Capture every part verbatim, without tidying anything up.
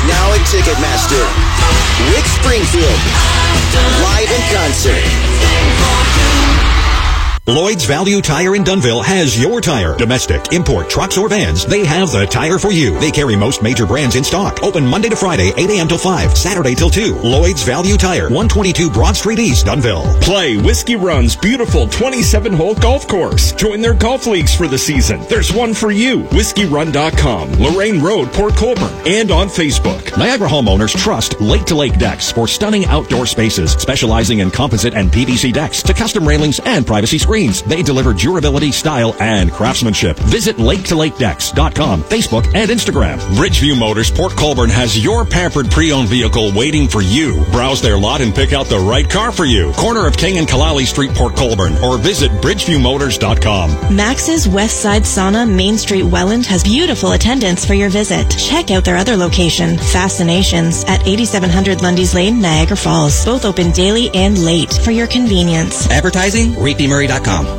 now at Ticketmaster. Rick Springfield, live in concert. Lloyd's Value Tire in Dunnville has your tire. Domestic, import, trucks, or vans, they have the tire for you. They carry most major brands in stock. Open Monday to Friday, eight a.m. till five, Saturday till two. Lloyd's Value Tire, one twenty-two Broad Street East, Dunnville. Play Whiskey Run's beautiful twenty-seven hole golf course. Join their golf leagues for the season. There's one for you. whiskey run dot com, Lorraine Road, Port Colborne, and on Facebook. Niagara homeowners trust Lake to Lake Decks for stunning outdoor spaces, specializing in composite and P V C decks to custom railings and privacy screens. They deliver durability, style, and craftsmanship. Visit lake to lake decks dot com, Facebook, and Instagram. Bridgeview Motors Port Colborne has your pampered pre-owned vehicle waiting for you. Browse their lot and pick out the right car for you. Corner of King and Kalali Street, Port Colborne, or visit bridgeview motors dot com. Max's West Side Sauna, Main Street, Welland has beautiful attendance for your visit. Check out their other location, Fascinations, at eighty-seven hundred Lundy's Lane, Niagara Falls. Both open daily and late for your convenience. Advertising, reed b murray dot com.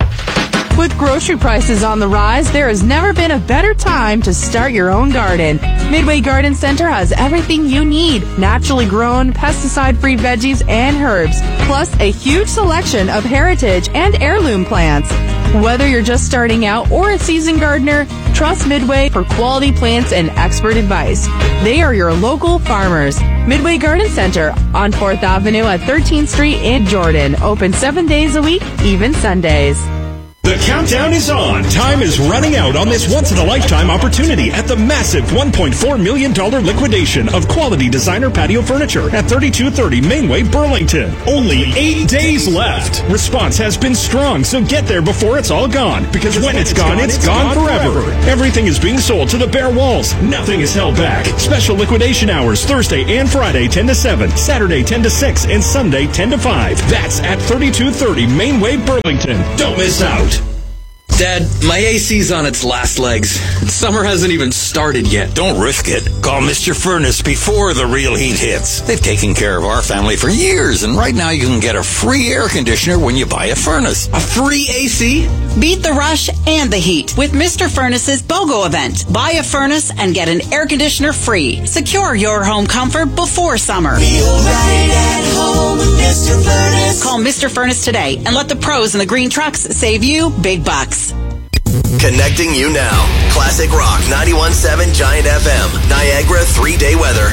With grocery prices on the rise, there has never been a better time to start your own garden. Midway Garden Center has everything you need. Naturally grown, pesticide-free veggies and herbs, plus a huge selection of heritage and heirloom plants. Whether you're just starting out or a seasoned gardener, trust Midway for quality plants and expert advice. They are your local farmers. Midway Garden Center on fourth Avenue at thirteenth Street in Jordan. Open seven days a week, even Sundays. The countdown is on. Time is running out on this once-in-a-lifetime opportunity at the massive one point four million dollars liquidation of quality designer patio furniture at thirty-two thirty Mainway, Burlington. Only eight days left. Response has been strong, so get there before it's all gone. Because, because when, when it's, it's gone, gone, it's gone, gone forever. forever. Everything is being sold to the bare walls. Nothing is held back. Special liquidation hours Thursday and Friday ten to seven, Saturday ten to six, and Sunday ten to five. That's at thirty-two thirty Mainway, Burlington. Don't miss out. Dad, my A C's on its last legs. Summer hasn't even started yet. Don't risk it. Call Mister Furnace before the real heat hits. They've taken care of our family for years, and right now you can get a free air conditioner when you buy a furnace. A free A C? Beat the rush and the heat with Mister Furnace's BOGO event. Buy a furnace and get an air conditioner free. Secure your home comfort before summer. Feel right at home with Mister Furnace. Call Mister Furnace today and let the pros in the green trucks save you big bucks. Connecting you now. Classic Rock ninety-one point seven Giant F M. Niagara three-day weather.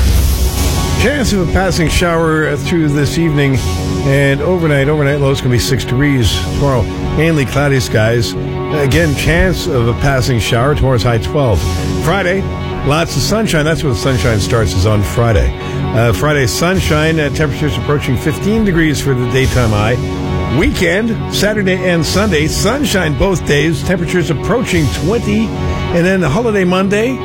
Chance of a passing shower through this evening and overnight. Overnight lows can be six degrees. Tomorrow, mainly cloudy skies. Again, chance of a passing shower. Tomorrow's high twelve. Friday, lots of sunshine. That's when the sunshine starts, is on Friday. Uh, Friday, sunshine. Uh, temperatures approaching fifteen degrees for the daytime high. Weekend, Saturday and Sunday, sunshine both days, temperatures approaching twenty. And then the holiday Monday,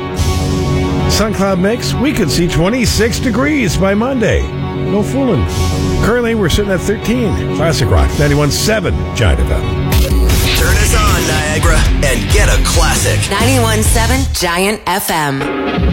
sun cloud mix, we could see twenty-six degrees by Monday. No fooling. Currently, we're sitting at thirteen. Classic Rock, ninety-one point seven Giant F M. Turn us on, Niagara, and get a classic. ninety-one point seven Giant F M.